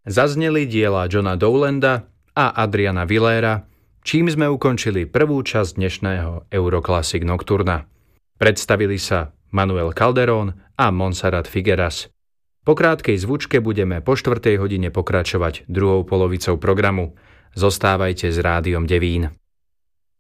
Zazneli diela Johna Dowlanda a Adriana Villera, čím sme ukončili prvú časť dnešného Euroclassic Nocturna. Predstavili sa Manuel Calderón a Montserrat Figueras. Po krátkej zvučke budeme po 4. hodine pokračovať druhou polovicou programu. Zostávajte s Rádiom Devín.